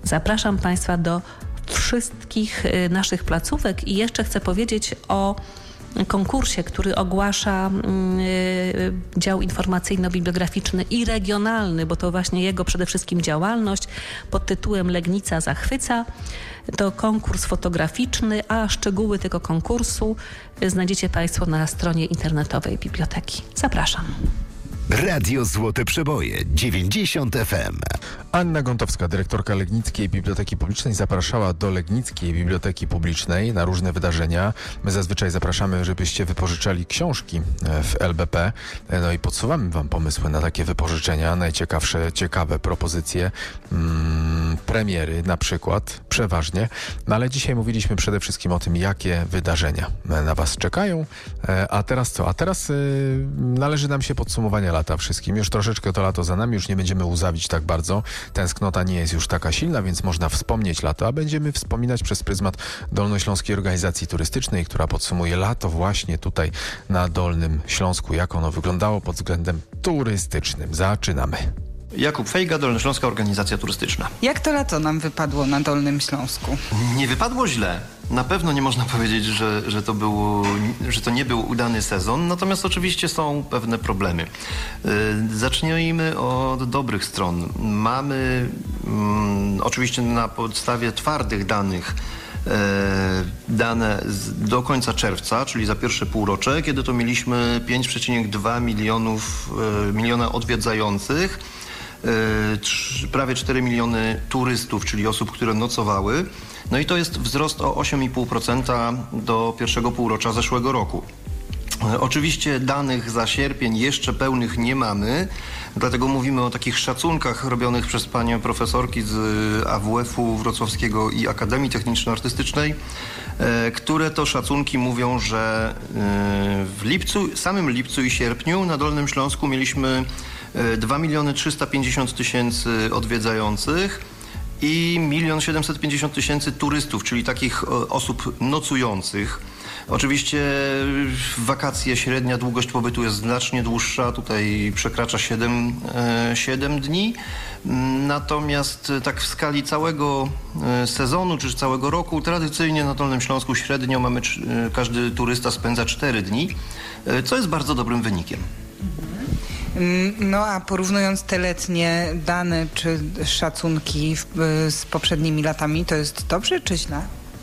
Zapraszam Państwa do wszystkich naszych placówek i jeszcze chcę powiedzieć o konkursie, który ogłasza dział informacyjno-bibliograficzny i regionalny, bo to właśnie jego przede wszystkim działalność pod tytułem Legnica zachwyca. To konkurs fotograficzny, a szczegóły tego konkursu znajdziecie Państwo na stronie internetowej biblioteki. Zapraszam. Radio Złote Przeboje 90 FM. Anna Gontowska, dyrektorka Legnickiej Biblioteki Publicznej, zapraszała do Legnickiej Biblioteki Publicznej na różne wydarzenia. My zazwyczaj zapraszamy, żebyście wypożyczali książki w LBP. No i podsuwamy wam pomysły na takie wypożyczenia, najciekawsze, ciekawe propozycje, premiery na przykład, przeważnie. No ale dzisiaj mówiliśmy przede wszystkim o tym, jakie wydarzenia na was czekają. A teraz co? A teraz należy nam się podsumowanie lata wszystkim. Już troszeczkę to lato za nami, już nie będziemy łzawić tak bardzo. Tęsknota nie jest już taka silna, więc można wspomnieć lato, a będziemy wspominać przez pryzmat Dolnośląskiej Organizacji Turystycznej, która podsumuje lato właśnie tutaj na Dolnym Śląsku. Jak ono wyglądało pod względem turystycznym. Zaczynamy. Jakub Fejga, Dolnośląska Organizacja Turystyczna. Jak to lato nam wypadło na Dolnym Śląsku? Nie wypadło źle. Na pewno nie można powiedzieć, że to nie był udany sezon, natomiast oczywiście są pewne problemy. Zacznijmy od dobrych stron. Mamy oczywiście na podstawie twardych danych dane do końca czerwca, czyli za pierwsze półrocze, kiedy to mieliśmy 5,2 miliona odwiedzających, prawie 4 miliony turystów, czyli osób, które nocowały. No i to jest wzrost o 8,5% do pierwszego półrocza zeszłego roku. Oczywiście danych za sierpień jeszcze pełnych nie mamy, dlatego mówimy o takich szacunkach robionych przez panie profesorki z AWF-u Wrocławskiego i Akademii Techniczno-Artystycznej, które to szacunki mówią, że w samym lipcu i sierpniu na Dolnym Śląsku mieliśmy 2 350 000 odwiedzających i 1 750 000 turystów, czyli takich osób nocujących. Oczywiście w wakacje średnia długość pobytu jest znacznie dłuższa, tutaj przekracza 7 dni. Natomiast tak w skali całego sezonu czy całego roku tradycyjnie na Dolnym Śląsku średnio każdy turysta spędza 4 dni, co jest bardzo dobrym wynikiem. No a porównując te letnie dane czy szacunki z poprzednimi latami, to jest dobrze czy źle?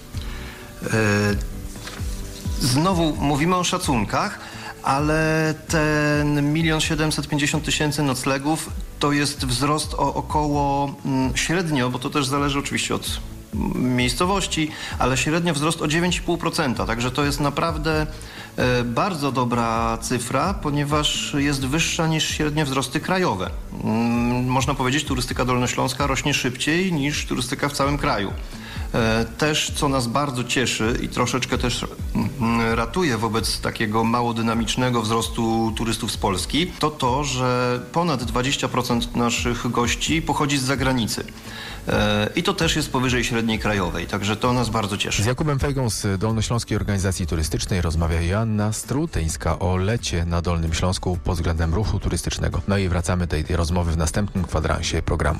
Znowu mówimy o szacunkach, ale ten 1 750 000 noclegów to jest wzrost o około średnio, bo to też zależy oczywiście od miejscowości, ale średnio wzrost o 9,5%, także to jest naprawdę bardzo dobra cyfra, ponieważ jest wyższa niż średnie wzrosty krajowe. Można powiedzieć, turystyka dolnośląska rośnie szybciej niż turystyka w całym kraju. Też, co nas bardzo cieszy i troszeczkę też ratuje wobec takiego mało dynamicznego wzrostu turystów z Polski, to to, że ponad 20% naszych gości pochodzi z zagranicy. I to też jest powyżej średniej krajowej, także to nas bardzo cieszy. Z Jakubem Fejgą z Dolnośląskiej Organizacji Turystycznej rozmawia Joanna Strutyńska o lecie na Dolnym Śląsku pod względem ruchu turystycznego. No i wracamy do tej rozmowy w następnym kwadransie programu.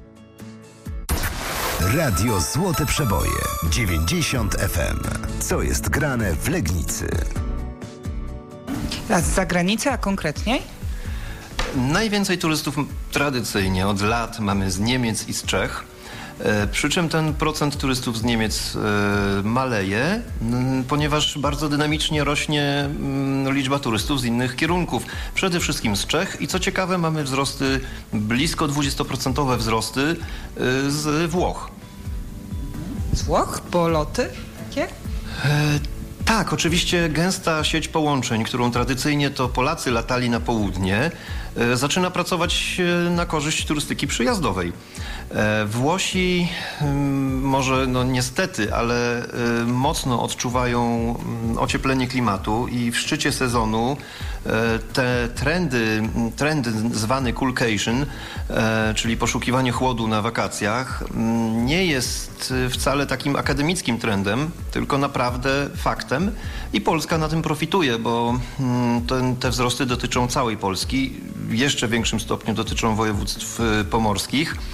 Radio Złote Przeboje 90 FM. Co jest grane w Legnicy? A z zagranicy, a konkretniej? Najwięcej turystów tradycyjnie od lat mamy z Niemiec i z Czech. Przy czym ten procent turystów z Niemiec maleje, ponieważ bardzo dynamicznie rośnie liczba turystów z innych kierunków. Przede wszystkim z Czech i co ciekawe mamy wzrosty, blisko 20% wzrosty z Włoch. Z Włoch? Poloty? Jakie? Tak, oczywiście gęsta sieć połączeń, którą tradycyjnie to Polacy latali na południe, zaczyna pracować na korzyść turystyki przyjazdowej. Włosi może niestety, ale mocno odczuwają ocieplenie klimatu i w szczycie sezonu te trendy zwane coolcation, czyli poszukiwanie chłodu na wakacjach, nie jest wcale takim akademickim trendem, tylko naprawdę faktem i Polska na tym profituje, bo te wzrosty dotyczą całej Polski, w jeszcze większym stopniu dotyczą województw pomorskich.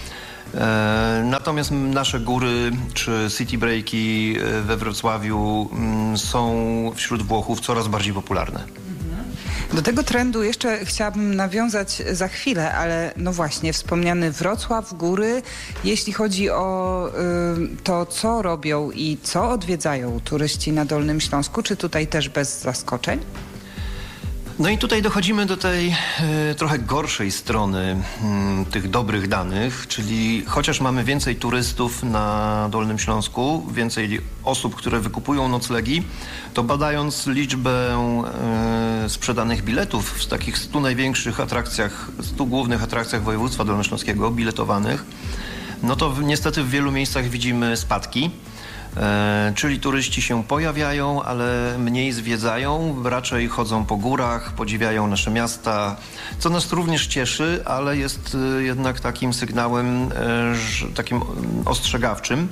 Natomiast nasze góry czy city breaki we Wrocławiu są wśród Włochów coraz bardziej popularne. Do tego trendu jeszcze chciałabym nawiązać za chwilę, ale no właśnie, wspomniany Wrocław, góry. Jeśli chodzi o to, co robią i co odwiedzają turyści na Dolnym Śląsku, czy tutaj też bez zaskoczeń? No i tutaj dochodzimy do tej trochę gorszej strony tych dobrych danych, czyli chociaż mamy więcej turystów na Dolnym Śląsku, więcej osób, które wykupują noclegi, to badając liczbę sprzedanych biletów w takich 100 największych atrakcjach, 100 głównych atrakcjach województwa dolnośląskiego, biletowanych, no to niestety w wielu miejscach widzimy spadki. Czyli turyści się pojawiają, ale mniej zwiedzają, raczej chodzą po górach, podziwiają nasze miasta, co nas również cieszy, ale jest jednak takim sygnałem, takim ostrzegawczym.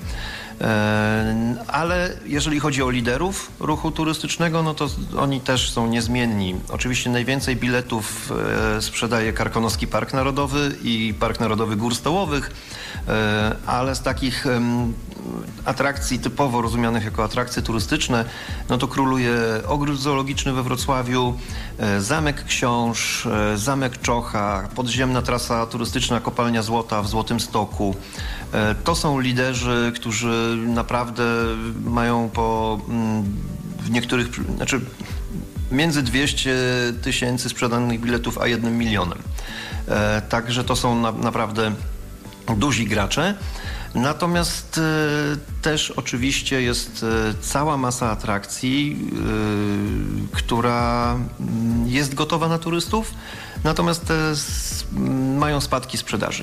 Ale jeżeli chodzi o liderów ruchu turystycznego, no to oni też są niezmienni. Oczywiście najwięcej biletów sprzedaje Karkonoski Park Narodowy i Park Narodowy Gór Stołowych, ale z takich atrakcji typowo rozumianych jako atrakcje turystyczne, no to króluje Ogród Zoologiczny we Wrocławiu, Zamek Książ, Zamek Czocha, podziemna trasa turystyczna Kopalnia Złota w Złotymstoku. To są liderzy, którzy naprawdę mają w niektórych, znaczy między 200 000 sprzedanych biletów a 1 milionem. Także to są naprawdę duzi gracze. Natomiast też oczywiście jest cała masa atrakcji, która jest gotowa na turystów, natomiast te mają spadki sprzedaży.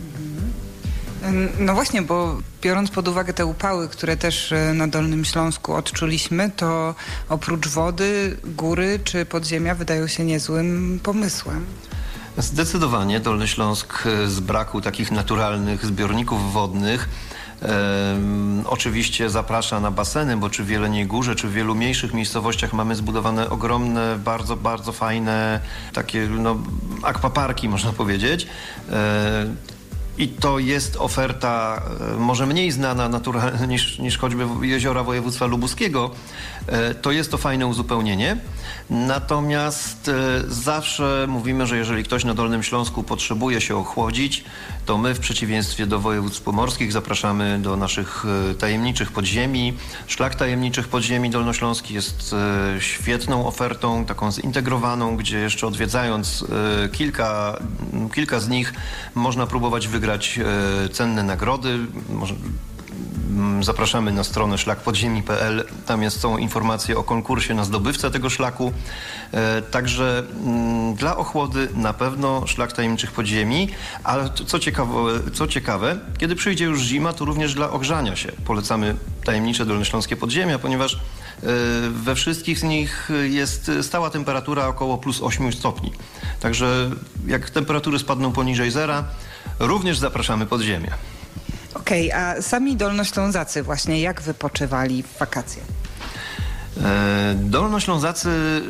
No właśnie, bo biorąc pod uwagę te upały, które też na Dolnym Śląsku odczuliśmy, to oprócz wody, góry czy podziemia wydają się niezłym pomysłem. Zdecydowanie Dolny Śląsk z braku takich naturalnych zbiorników wodnych oczywiście zaprasza na baseny, bo czy w Jeleniej Górze, czy w wielu mniejszych miejscowościach mamy zbudowane ogromne, bardzo, bardzo fajne takie akwaparki, można powiedzieć. I to jest oferta może mniej znana naturalnie niż choćby jeziora województwa lubuskiego. To jest to fajne uzupełnienie. Natomiast zawsze mówimy, że jeżeli ktoś na Dolnym Śląsku potrzebuje się ochłodzić, to my w przeciwieństwie do województw pomorskich zapraszamy do naszych tajemniczych podziemi. Szlak tajemniczych podziemi dolnośląski jest świetną ofertą, taką zintegrowaną, gdzie jeszcze odwiedzając kilka z nich można próbować wygrać cenne nagrody. Zapraszamy na stronę szlakpodziemi.pl. Tam są informacje o konkursie na zdobywcę tego szlaku. Także dla ochłody na pewno szlak tajemniczych podziemi, ale co ciekawe, kiedy przyjdzie już zima, to również dla ogrzania się polecamy tajemnicze dolnośląskie podziemia, ponieważ we wszystkich z nich jest stała temperatura około +8 stopni. Także jak temperatury spadną poniżej zera, również zapraszamy pod ziemię. Okej, a sami dolnoślązacy właśnie jak wypoczywali w wakacje? Dolnoślązacy,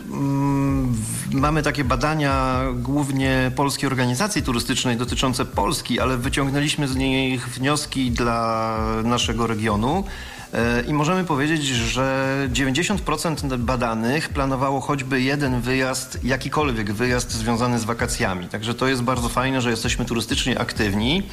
mamy takie badania głównie Polskiej Organizacji Turystycznej dotyczące Polski, ale wyciągnęliśmy z nich wnioski dla naszego regionu. I możemy powiedzieć, że 90% badanych planowało choćby jeden wyjazd, jakikolwiek wyjazd związany z wakacjami. Także to jest bardzo fajne, że jesteśmy turystycznie aktywni.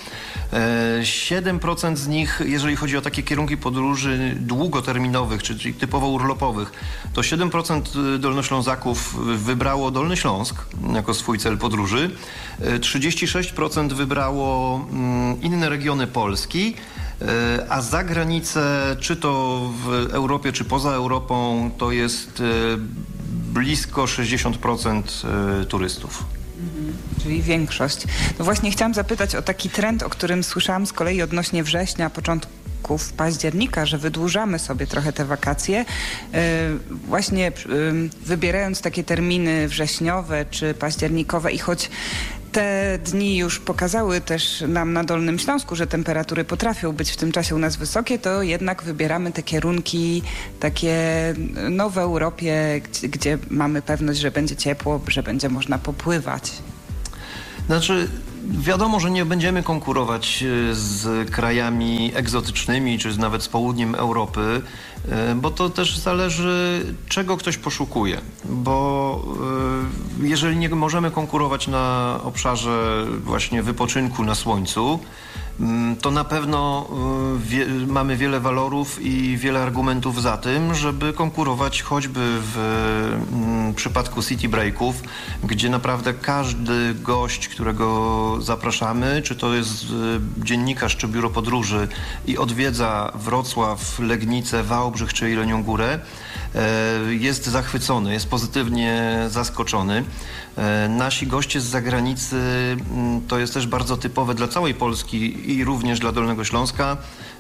7% z nich, jeżeli chodzi o takie kierunki podróży długoterminowych, czyli typowo urlopowych, to 7% dolnoślązaków wybrało Dolny Śląsk jako swój cel podróży. 36% wybrało inne regiony Polski. A za granicę, czy to w Europie, czy poza Europą, to jest blisko 60% turystów. Czyli większość. No właśnie chciałam zapytać o taki trend, o którym słyszałam z kolei odnośnie września, początków października, że wydłużamy sobie trochę te wakacje. Właśnie wybierając takie terminy wrześniowe czy październikowe i choć te dni już pokazały też nam na Dolnym Śląsku, że temperatury potrafią być w tym czasie u nas wysokie, to jednak wybieramy te kierunki takie w Europie, gdzie mamy pewność, że będzie ciepło, że będzie można popływać. Znaczy, Wiadomo, że nie będziemy konkurować z krajami egzotycznymi, czy nawet z południem Europy, bo to też zależy, czego ktoś poszukuje. Bo jeżeli nie możemy konkurować na obszarze właśnie wypoczynku na słońcu, to na pewno mamy wiele walorów i wiele argumentów za tym, żeby konkurować choćby w przypadku city breaków, gdzie naprawdę każdy gość, którego zapraszamy, czy to jest dziennikarz, czy biuro podróży i odwiedza Wrocław, Legnicę, Wałbrzych czy Jelenią Górę, jest zachwycony, jest pozytywnie zaskoczony. Nasi goście z zagranicy, to jest też bardzo typowe dla całej Polski i również dla Dolnego Śląska,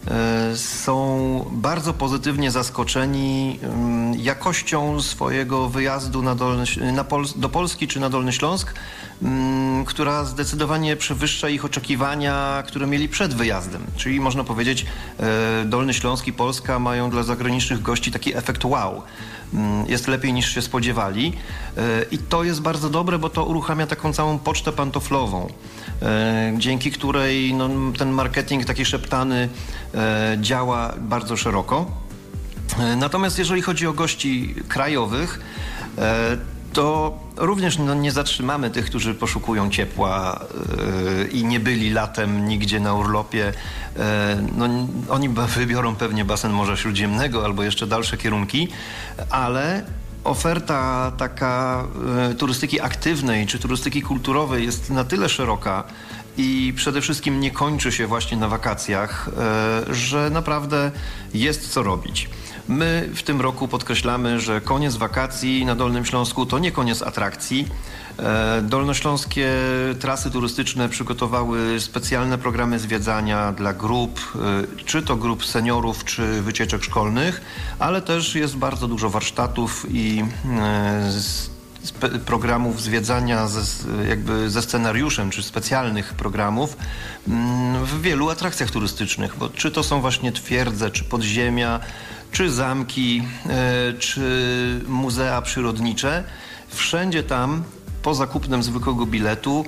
są bardzo pozytywnie zaskoczeni jakością swojego wyjazdu do Polski czy na Dolny Śląsk, która zdecydowanie przewyższa ich oczekiwania, które mieli przed wyjazdem. Czyli można powiedzieć, Dolny Śląsk i Polska mają dla zagranicznych gości taki efekt wow. Jest lepiej niż się spodziewali i to jest bardzo dobre, bo to uruchamia taką całą pocztę pantoflową, dzięki której ten marketing taki szeptany działa bardzo szeroko. Natomiast jeżeli chodzi o gości krajowych, to również nie zatrzymamy tych, którzy poszukują ciepła i nie byli latem nigdzie na urlopie. Oni wybiorą pewnie basen Morza Śródziemnego albo jeszcze dalsze kierunki, ale oferta taka turystyki aktywnej czy turystyki kulturowej jest na tyle szeroka i przede wszystkim nie kończy się właśnie na wakacjach, że naprawdę jest co robić. My w tym roku podkreślamy, że koniec wakacji na Dolnym Śląsku to nie koniec atrakcji. Dolnośląskie trasy turystyczne przygotowały specjalne programy zwiedzania dla grup, czy to grup seniorów, czy wycieczek szkolnych, ale też jest bardzo dużo warsztatów i programów zwiedzania ze scenariuszem, czy specjalnych programów w wielu atrakcjach turystycznych, bo czy to są właśnie twierdze, czy podziemia, czy zamki, czy muzea przyrodnicze. Wszędzie tam poza kupnem zwykłego biletu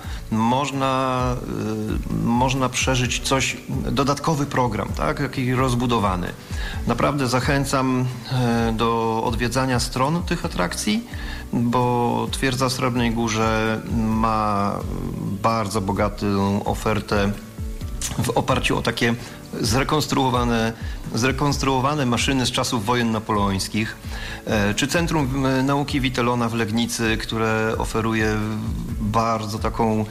można przeżyć coś, dodatkowy program, tak? Taki rozbudowany. Naprawdę zachęcam do odwiedzania stron tych atrakcji, bo Twierdza w Srebrnej Górze ma bardzo bogatą ofertę w oparciu o takie zrekonstruowane maszyny z czasów wojen napoleońskich, czy Centrum Nauki Witelona w Legnicy, które oferuje bardzo taką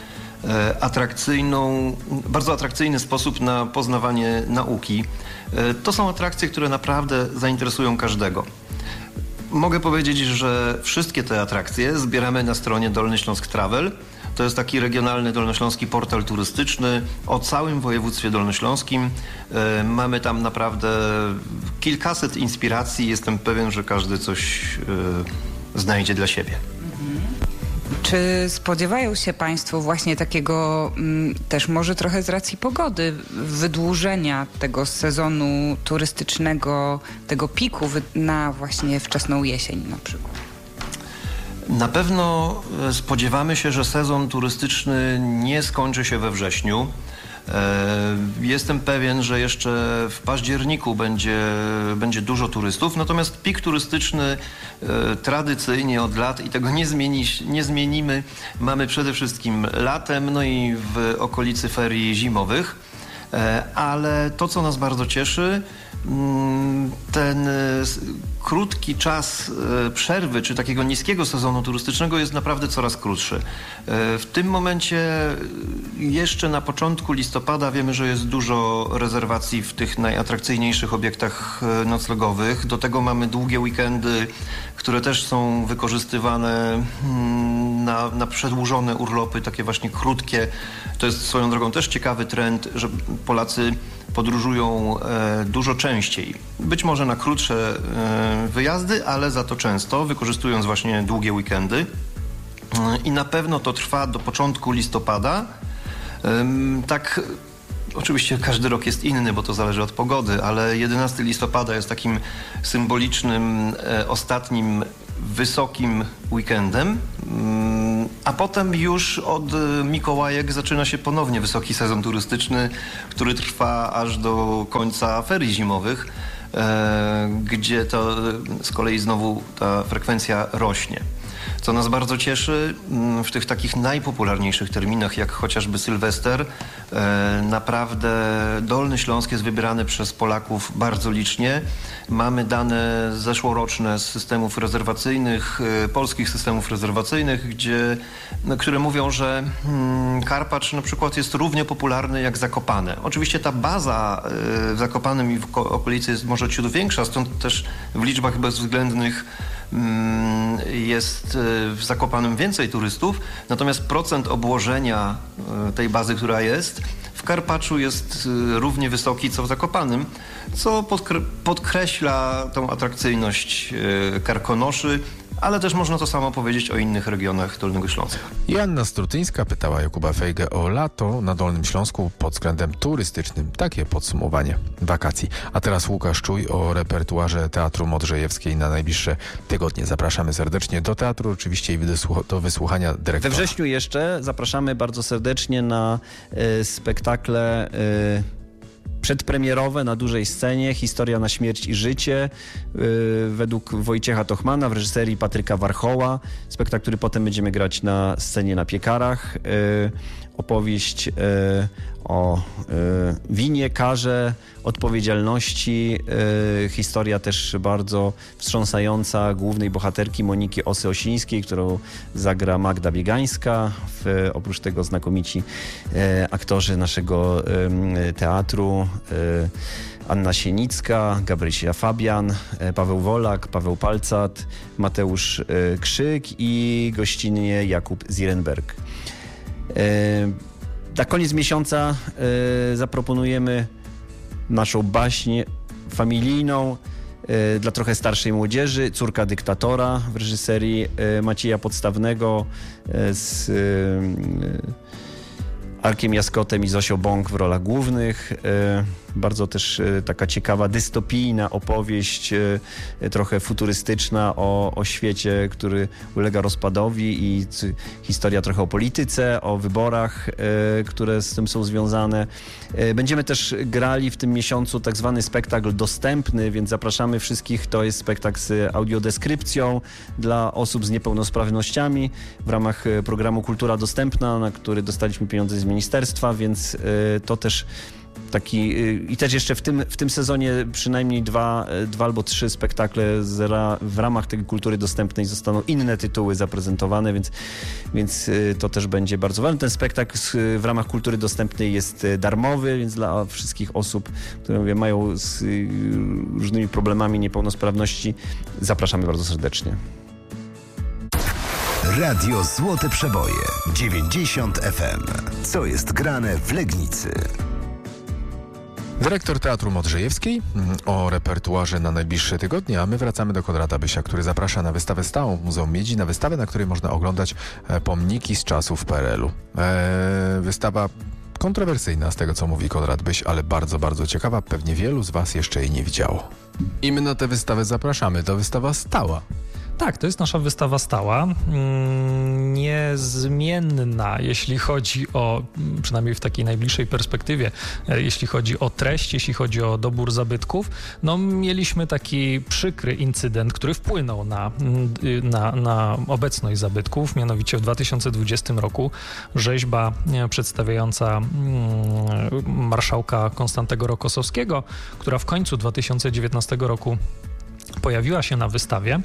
bardzo atrakcyjny sposób na poznawanie nauki. To są atrakcje, które naprawdę zainteresują każdego. Mogę powiedzieć, że wszystkie te atrakcje zbieramy na stronie Dolny Śląsk Travel. To jest taki regionalny dolnośląski portal turystyczny o całym województwie dolnośląskim. Mamy tam naprawdę kilkaset inspiracji. Jestem pewien, że każdy coś znajdzie dla siebie. Czy spodziewają się Państwo właśnie takiego, też może trochę z racji pogody, wydłużenia tego sezonu turystycznego, tego piku na właśnie wczesną jesień na przykład? Na pewno spodziewamy się, że sezon turystyczny nie skończy się we wrześniu. Jestem pewien, że jeszcze w październiku będzie dużo turystów, natomiast pik turystyczny tradycyjnie od lat i tego nie zmienimy. Mamy przede wszystkim latem, no i w okolicy ferii zimowych, ale to, co nas bardzo cieszy, ten krótki czas przerwy, czy takiego niskiego sezonu turystycznego jest naprawdę coraz krótszy. W tym momencie jeszcze na początku listopada wiemy, że jest dużo rezerwacji w tych najatrakcyjniejszych obiektach noclegowych. Do tego mamy długie weekendy, które też są wykorzystywane na przedłużone urlopy, takie właśnie krótkie. To jest swoją drogą też ciekawy trend, że Polacy podróżują dużo częściej. Być może na krótsze wyjazdy, ale za to często, wykorzystując właśnie długie weekendy. I na pewno to trwa do początku listopada. Tak, oczywiście każdy rok jest inny, bo to zależy od pogody, ale 11 listopada jest takim symbolicznym, ostatnim, wysokim weekendem. A potem już od Mikołajek zaczyna się ponownie wysoki sezon turystyczny, który trwa aż do końca ferii zimowych, gdzie to z kolei znowu ta frekwencja rośnie. Co nas bardzo cieszy, w tych takich najpopularniejszych terminach, jak chociażby Sylwester, naprawdę Dolny Śląsk jest wybierany przez Polaków bardzo licznie. Mamy dane zeszłoroczne z systemów rezerwacyjnych, polskich systemów rezerwacyjnych, które mówią, że Karpacz na przykład jest równie popularny jak Zakopane. Oczywiście ta baza w Zakopanem i w okolicy jest może ciut większa, stąd też w liczbach bezwzględnych jest w Zakopanem więcej turystów, natomiast procent obłożenia tej bazy, która jest, w Karpaczu jest równie wysoki co w Zakopanem, co podkreśla tą atrakcyjność Karkonoszy, ale też można to samo powiedzieć o innych regionach Dolnego Śląska. Joanna Strutyńska pytała Jakuba Fejgę o lato na Dolnym Śląsku pod względem turystycznym. Takie podsumowanie wakacji. A teraz Łukasz Czuj o repertuarze Teatru Modrzejewskiej na najbliższe tygodnie. Zapraszamy serdecznie do teatru, oczywiście i do wysłuchania dyrektora. We wrześniu jeszcze zapraszamy bardzo serdecznie na spektakle przedpremierowe na dużej scenie, Historia na śmierć i życie według Wojciecha Tochmana w reżyserii Patryka Warchoła. Spektakl, który potem będziemy grać na scenie na Piekarach. Opowieść o winie, karze, odpowiedzialności. Historia też bardzo wstrząsająca głównej bohaterki Moniki Osy-Osińskiej, którą zagra Magda Biegańska. Oprócz tego znakomici aktorzy naszego teatru. Anna Sienicka, Gabrysia Fabian, Paweł Wolak, Paweł Palcat, Mateusz Krzyk i gościnnie Jakub Zirenberg. Na koniec miesiąca zaproponujemy naszą baśń familijną dla trochę starszej młodzieży, Córka dyktatora w reżyserii Macieja Podstawnego z Arkiem Jaskotem i Zosią Bąk w rolach głównych. Bardzo też taka ciekawa, dystopijna opowieść, trochę futurystyczna o świecie, który ulega rozpadowi i historia trochę o polityce, o wyborach, które z tym są związane. Będziemy też grali w tym miesiącu tak zwany spektakl dostępny, więc zapraszamy wszystkich. To jest spektakl z audiodeskrypcją dla osób z niepełnosprawnościami w ramach programu Kultura Dostępna, na który dostaliśmy pieniądze z ministerstwa, więc to też taki, i też jeszcze w tym sezonie przynajmniej dwa albo trzy spektakle w ramach tej kultury dostępnej zostaną inne tytuły zaprezentowane, więc to też będzie bardzo ważne. Ten spektakl w ramach kultury dostępnej jest darmowy, więc dla wszystkich osób, które mają z różnymi problemami niepełnosprawności, zapraszamy bardzo serdecznie. Radio Złote Przeboje 90 FM. Co jest grane w Legnicy? Dyrektor Teatru Modrzejewskiej o repertuarze na najbliższe tygodnie, a my wracamy do Konrada Bysia, który zaprasza na wystawę stałą w Muzeum Miedzi, na wystawę, na której można oglądać pomniki z czasów PRL-u. Wystawa kontrowersyjna z tego, co mówi Konrad Byś, ale bardzo, bardzo ciekawa. Pewnie wielu z Was jeszcze jej nie widziało. I my na tę wystawę zapraszamy. To wystawa stała. Tak, to jest nasza wystawa stała, niezmienna, jeśli chodzi o, przynajmniej w takiej najbliższej perspektywie, jeśli chodzi o treść, jeśli chodzi o dobór zabytków. No, mieliśmy taki przykry incydent, który wpłynął na obecność zabytków, mianowicie w 2020 roku rzeźba przedstawiająca marszałka Konstantego Rokossowskiego, która w końcu 2019 roku pojawiła się na wystawie,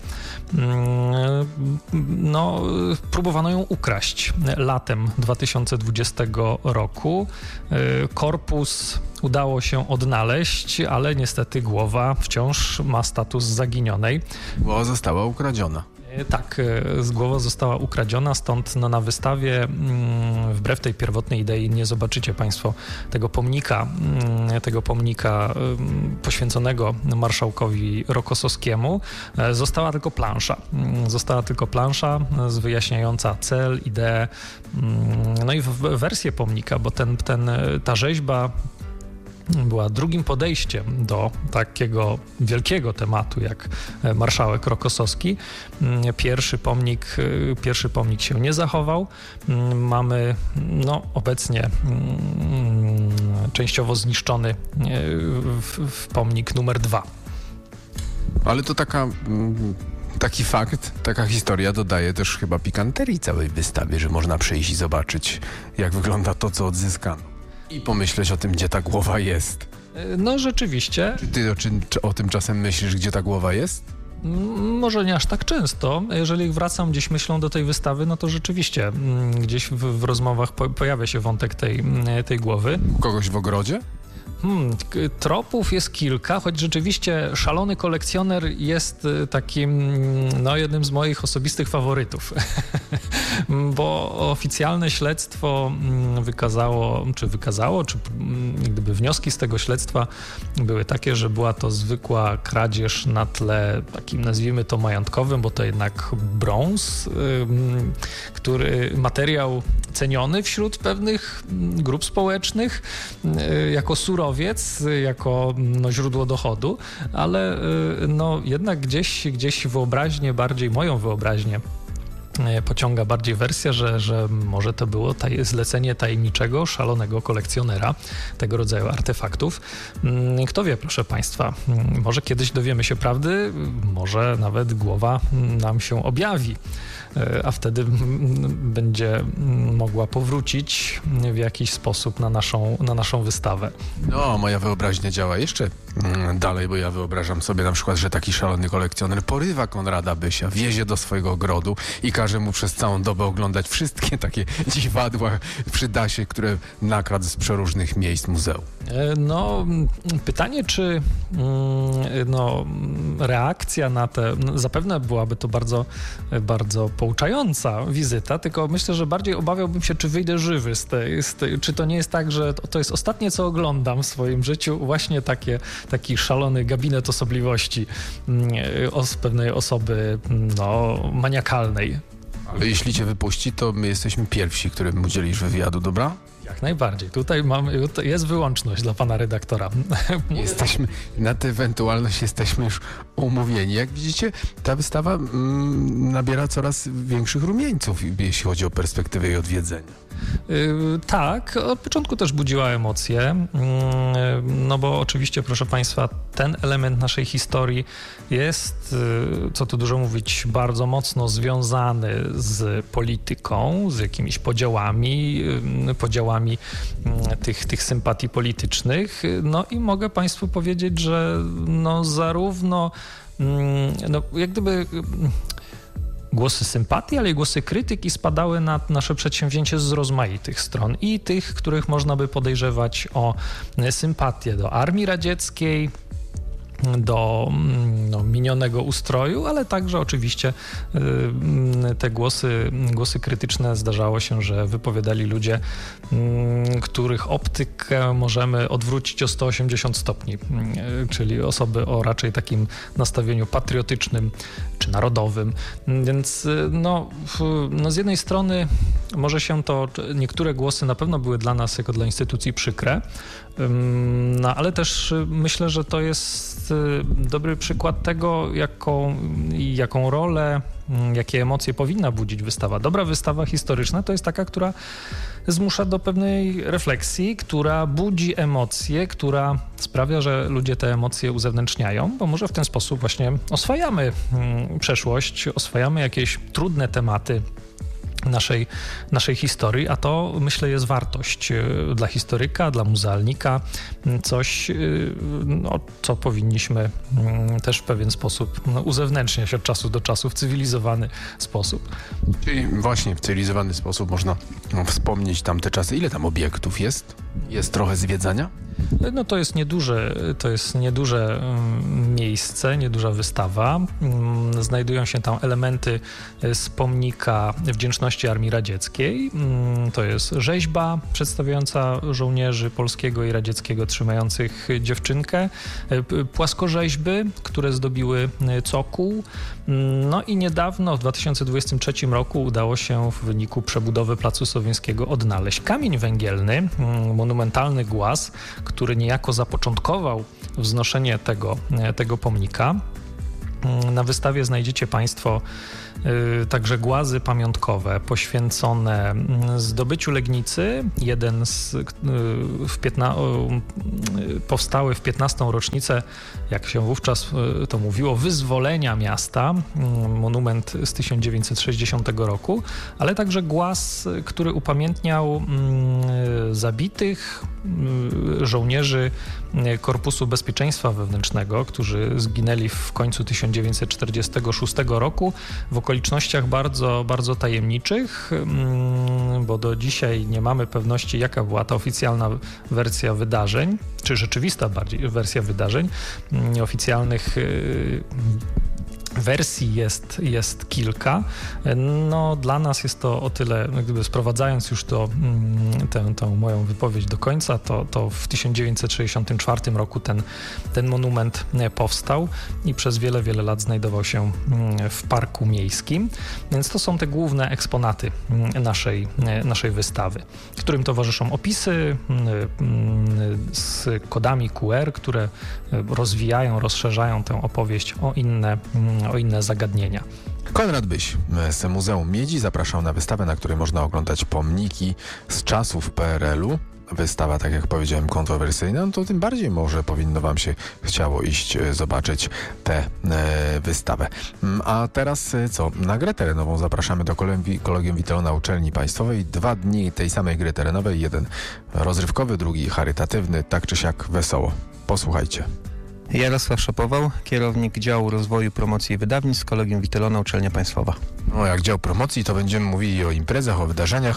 no, próbowano ją ukraść latem 2020 roku. Korpus udało się odnaleźć, ale niestety głowa wciąż ma status zaginionej. Głowa została ukradziona. Tak, głowa została ukradziona, stąd na wystawie, wbrew tej pierwotnej idei, nie zobaczycie Państwo tego pomnika poświęconego marszałkowi Rokossowskiemu. Została tylko plansza wyjaśniająca cel, ideę, no i wersję pomnika, bo ta rzeźba była drugim podejściem do takiego wielkiego tematu jak marszałek Rokossowski. Pierwszy pomnik się nie zachował. Mamy obecnie częściowo zniszczony pomnik numer 2. Ale to taki fakt, taka historia dodaje też chyba pikanterii całej wystawie, że można przyjść i zobaczyć, jak wygląda to, co odzyskano. I pomyśleć o tym, gdzie ta głowa jest. No rzeczywiście. Czy ty o tym czasem myślisz, gdzie ta głowa jest? Może nie aż tak często. Jeżeli wracam gdzieś myślą do tej wystawy, no to rzeczywiście gdzieś w rozmowach pojawia się wątek tej głowy. U kogoś w ogrodzie? Tropów jest kilka, choć rzeczywiście szalony kolekcjoner jest takim, jednym z moich osobistych faworytów. Bo oficjalne śledztwo wykazało, czy gdyby wnioski z tego śledztwa były takie, że była to zwykła kradzież na tle takim, nazwijmy to, majątkowym, bo to jednak brąz, materiał ceniony wśród pewnych grup społecznych jako surowiec, jako źródło dochodu, ale jednak gdzieś wyobraźnię, bardziej moją wyobraźnię pociąga bardziej wersja, że może to było zlecenie tajemniczego, szalonego kolekcjonera tego rodzaju artefaktów. Kto wie, proszę Państwa, może kiedyś dowiemy się prawdy, może nawet głowa nam się objawi, a wtedy będzie mogła powrócić w jakiś sposób na naszą wystawę. No, moja wyobraźnia działa jeszcze dalej, bo ja wyobrażam sobie na przykład, że taki szalony kolekcjoner porywa Konrada Bysia, wiezie do swojego ogrodu i każe mu przez całą dobę oglądać wszystkie takie dziwadła przy dasie, które nakradł z przeróżnych miejsc muzeum. Pytanie, czy reakcja na zapewne byłaby to bardzo, bardzo pouczająca wizyta, tylko myślę, że bardziej obawiałbym się, czy wyjdę żywy czy to nie jest tak, że to jest ostatnie, co oglądam w swoim życiu, właśnie taki szalony gabinet osobliwości pewnej osoby maniakalnej. Ale jeśli cię wypuści, to my jesteśmy pierwsi, którym udzielisz wywiadu, dobra? Jak najbardziej. Tutaj jest wyłączność dla pana redaktora. Na tę ewentualność jesteśmy już umówieni. Jak widzicie, ta wystawa nabiera coraz większych rumieńców, jeśli chodzi o perspektywę jej odwiedzenia. Tak, od początku też budziła emocje, bo oczywiście, proszę Państwa, ten element naszej historii jest, co tu dużo mówić, bardzo mocno związany z polityką, z jakimiś podziałami tych sympatii politycznych. I mogę Państwu powiedzieć, że zarówno jak gdyby głosy sympatii, ale i głosy krytyki spadały na nasze przedsięwzięcie z rozmaitych stron i tych, których można by podejrzewać o sympatię do armii radzieckiej, do minionego ustroju, ale także oczywiście te głosy krytyczne zdarzało się, że wypowiadali ludzie, których optykę możemy odwrócić o 180 stopni, czyli osoby o raczej takim nastawieniu patriotycznym czy narodowym. Więc z jednej strony może się niektóre głosy na pewno były dla nas jako dla instytucji przykre, ale też myślę, że to jest dobry przykład tego, jaką rolę, jakie emocje powinna budzić wystawa. Dobra wystawa historyczna to jest taka, która zmusza do pewnej refleksji, która budzi emocje, która sprawia, że ludzie te emocje uzewnętrzniają, bo może w ten sposób właśnie oswajamy przeszłość, oswajamy jakieś trudne tematy naszej historii, a to, myślę, jest wartość dla historyka, dla muzealnika, coś, co powinniśmy też w pewien sposób uzewnętrzniać od czasu do czasu w cywilizowany sposób. Czyli właśnie w cywilizowany sposób można wspomnieć tamte czasy. Ile tam obiektów jest? Jest trochę zwiedzania? To jest nieduże miejsce, nieduża wystawa. Znajdują się tam elementy z pomnika wdzięczności Armii Radzieckiej. To jest rzeźba przedstawiająca żołnierzy polskiego i radzieckiego trzymających dziewczynkę, płaskorzeźby, które zdobiły cokół. I niedawno, w 2023 roku, udało się w wyniku przebudowy Placu Sowińskiego odnaleźć kamień węgielny monumentalny głaz, który niejako zapoczątkował wznoszenie tego pomnika. Na wystawie znajdziecie Państwo także głazy pamiątkowe poświęcone zdobyciu Legnicy. Jeden powstały w 15. rocznicę, jak się wówczas to mówiło, wyzwolenia miasta. Monument z 1960 roku, ale także głaz, który upamiętniał zabitych żołnierzy Korpusu Bezpieczeństwa Wewnętrznego, którzy zginęli w końcu 1946 roku w okolicznościach bardzo, bardzo tajemniczych, bo do dzisiaj nie mamy pewności, jaka była ta oficjalna wersja wydarzeń, czy rzeczywista bardziej wersja wydarzeń. Oficjalnych wersji jest kilka. No, dla nas jest to o tyle, gdyby sprowadzając już tę moją wypowiedź do końca, to w 1964 roku ten monument powstał i przez wiele, wiele lat znajdował się w parku miejskim. Więc to są te główne eksponaty naszej wystawy, którym towarzyszą opisy z kodami QR, które rozwijają, rozszerzają tę opowieść o inne zagadnienia. Konrad Byś z Muzeum Miedzi zapraszał na wystawę, na której można oglądać pomniki z czasów PRL-u. Wystawa, tak jak powiedziałem, kontrowersyjna, no to tym bardziej może powinno wam się chciało iść zobaczyć tę wystawę. A teraz co? Na grę terenową zapraszamy do Kolegium Witelona Uczelni Państwowej. 2 dni tej samej gry terenowej, jeden rozrywkowy, drugi charytatywny, tak czy siak wesoło. Posłuchajcie. Jarosław Szopował, kierownik działu rozwoju, promocji i wydawnictw Kolegium Witelona Uczelnia Państwowa. No, jak dział promocji, to będziemy mówili o imprezach, o wydarzeniach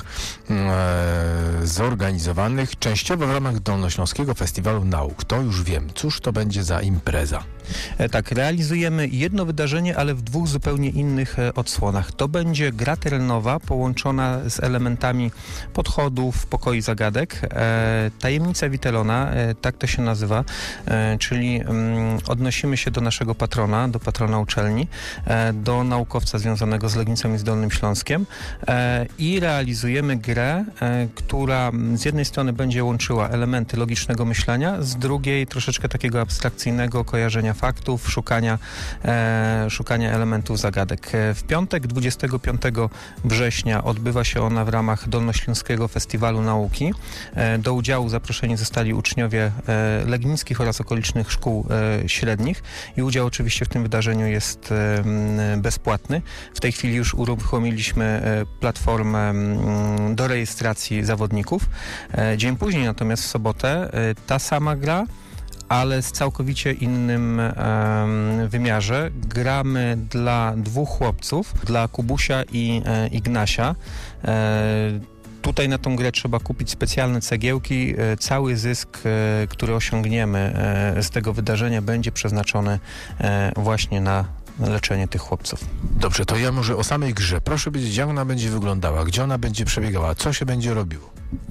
zorganizowanych częściowo w ramach Dolnośląskiego Festiwalu Nauk. To już wiem. Cóż to będzie za impreza? Tak, realizujemy jedno wydarzenie, ale w 2 zupełnie innych odsłonach. To będzie gra terenowa połączona z elementami podchodów, pokoi zagadek. Tajemnica Witelona, tak to się nazywa, czyli odnosimy się do naszego patrona, do patrona uczelni, do naukowca związanego z Legnicą i z Dolnym Śląskiem i realizujemy grę, która z jednej strony będzie łączyła elementy logicznego myślenia, z drugiej troszeczkę takiego abstrakcyjnego kojarzenia faktów, szukania elementów zagadek. W piątek 25 września odbywa się ona w ramach Dolnośląskiego Festiwalu Nauki. Do udziału zaproszeni zostali uczniowie legnickich oraz okolicznych szkół średnich i udział oczywiście w tym wydarzeniu jest bezpłatny. W tej chwili już uruchomiliśmy platformę do rejestracji zawodników. Dzień później, natomiast w sobotę, ta sama gra, ale z całkowicie innym wymiarze. Gramy dla 2 chłopców, dla Kubusia i Ignasia. Tutaj na tą grę trzeba kupić specjalne cegiełki. Cały zysk, który osiągniemy z tego wydarzenia, będzie przeznaczony właśnie na leczenie tych chłopców. Dobrze, to ja może o samej grze. Proszę powiedzieć, jak ona będzie wyglądała, gdzie ona będzie przebiegała, co się będzie robiło?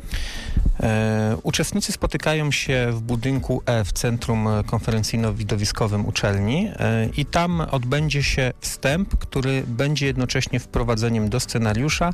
Uczestnicy spotykają się w budynku E w Centrum Konferencyjno-Widowiskowym Uczelni i tam odbędzie się wstęp, który będzie jednocześnie wprowadzeniem do scenariusza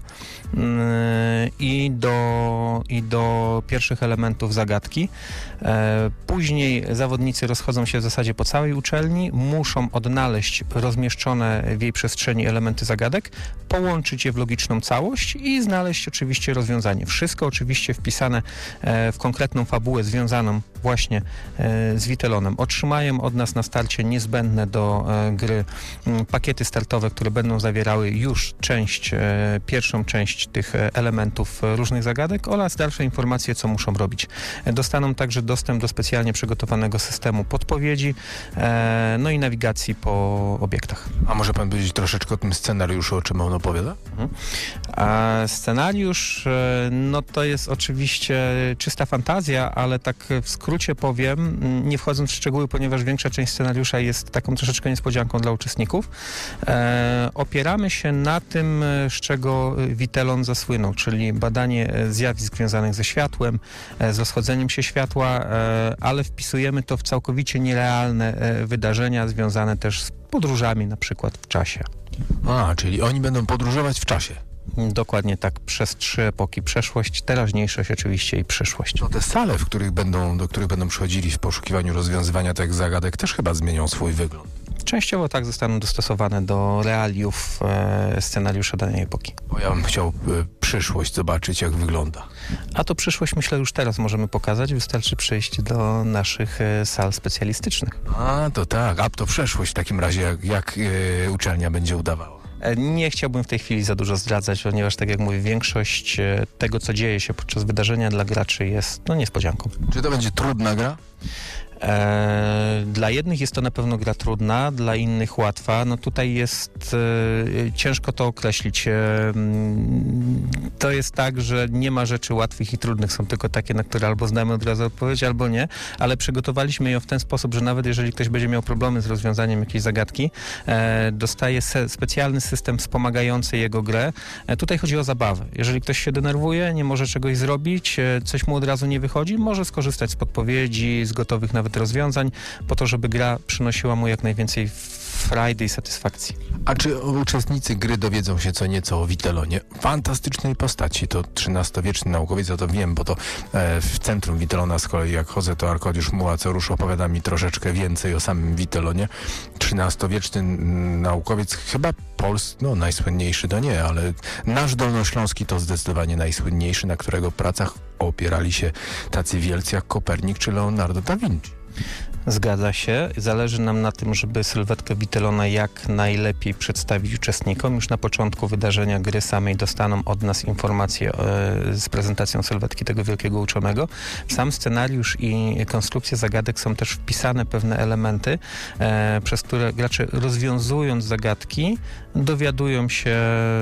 i do pierwszych elementów zagadki. Później zawodnicy rozchodzą się w zasadzie po całej uczelni, muszą odnaleźć rozmieszczone w jej przestrzeni elementy zagadek, połączyć je w logiczną całość i znaleźć oczywiście rozwiązanie. Wszystko oczywiście wpisane w konkretną fabułę związaną właśnie z Witelonem. Otrzymają od nas na starcie niezbędne do gry pakiety startowe, które będą zawierały już pierwszą część tych elementów różnych zagadek oraz dalsze informacje, co muszą robić. Dostaną także dostęp do specjalnie przygotowanego systemu podpowiedzi, no i nawigacji po obiektach. A może pan powiedzieć troszeczkę o tym scenariuszu, o czym on opowiada? A scenariusz, no to jest oczywiście czysta fantazja, ale tak w skrócie powiem, nie wchodząc w szczegóły, ponieważ większa część scenariusza jest taką troszeczkę niespodzianką dla uczestników. Opieramy się na tym, z czego Witelon zasłynął, czyli badanie zjawisk związanych ze światłem, z rozchodzeniem się światła, ale wpisujemy to w całkowicie nierealne wydarzenia związane też z podróżami na przykład w czasie. A, czyli oni będą podróżować w czasie. Dokładnie tak, przez 3 epoki: przeszłość, teraźniejszość oczywiście i przyszłość. No te sale, do których będą przychodzili w poszukiwaniu rozwiązywania tych zagadek, też chyba zmienią swój wygląd. Częściowo tak zostaną dostosowane do realiów scenariusza danej epoki. Bo ja bym chciał przyszłość zobaczyć, jak wygląda. A to przyszłość myślę już teraz możemy pokazać. Wystarczy przyjść do naszych sal specjalistycznych. A, to tak. A to przeszłość w takim razie, jak uczelnia będzie udawała. Nie chciałbym w tej chwili za dużo zdradzać, ponieważ tak jak mówię, większość tego, co dzieje się podczas wydarzenia dla graczy jest niespodzianką. Czy to będzie trudna gra? Dla jednych jest to na pewno gra trudna, dla innych łatwa. No tutaj jest ciężko to określić. To jest tak, że nie ma rzeczy łatwych i trudnych, są tylko takie, na które albo znamy od razu odpowiedź, albo nie, ale przygotowaliśmy ją w ten sposób, że nawet jeżeli ktoś będzie miał problemy z rozwiązaniem jakiejś zagadki, dostaje specjalny system wspomagający jego grę. Tutaj chodzi o zabawę. Jeżeli ktoś się denerwuje, nie może czegoś zrobić, coś mu od razu nie wychodzi, może skorzystać z podpowiedzi, z gotowych nawet rozwiązań, po to, żeby gra przynosiła mu jak najwięcej frajdy i satysfakcji. A czy uczestnicy gry dowiedzą się co nieco o Witelonie? Fantastycznej postaci. To XIII-wieczny naukowiec, ja to wiem, bo to w centrum Witelona z kolei jak chodzę, to Arkadiusz Muła-Cerusz opowiada mi troszeczkę więcej o samym Witelonie. XIII-wieczny naukowiec, chyba najsłynniejszy to nie, ale nasz Dolnośląski to zdecydowanie najsłynniejszy, na którego pracach opierali się tacy wielcy jak Kopernik czy Leonardo da Vinci. Zgadza się. Zależy nam na tym, żeby sylwetkę Witelona jak najlepiej przedstawić uczestnikom. Już na początku wydarzenia gry samej dostaną od nas informacje z prezentacją sylwetki tego wielkiego uczonego. W sam scenariusz i konstrukcję zagadek są też wpisane pewne elementy, przez które gracze, rozwiązując zagadki, dowiadują się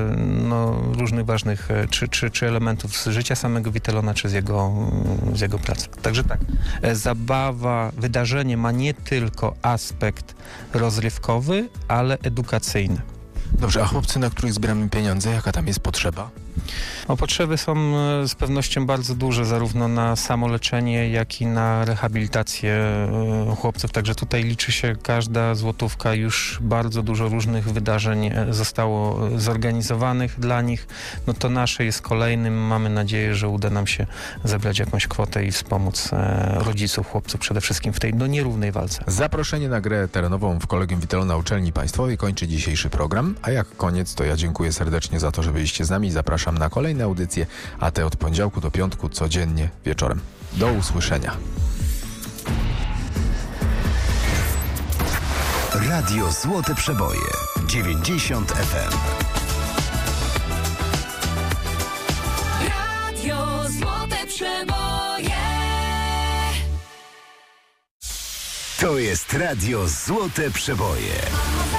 różnych ważnych czy elementów z życia samego Witelona, czy z jego pracy. Także tak, zabawa, wydarzenie ma nie tylko aspekt rozrywkowy, ale edukacyjny. Dobrze, a chłopcy, na których zbieramy pieniądze, jaka tam jest potrzeba? Potrzeby są z pewnością bardzo duże, zarówno na samoleczenie, jak i na rehabilitację chłopców. Także tutaj liczy się każda złotówka. Już bardzo dużo różnych wydarzeń zostało zorganizowanych dla nich. No to nasze jest kolejnym. Mamy nadzieję, że uda nam się zebrać jakąś kwotę i wspomóc rodziców chłopców przede wszystkim w tej nierównej walce. Zaproszenie na grę terenową w Kolegium Witelona Uczelni Państwowej kończy dzisiejszy program. A jak koniec, to ja dziękuję serdecznie za to, że byliście z nami. Zapraszam na kolejne audycje, a te od poniedziałku do piątku codziennie wieczorem. Do usłyszenia. Radio Złote Przeboje 90 FM. Radio Złote Przeboje. To jest Radio Złote Przeboje.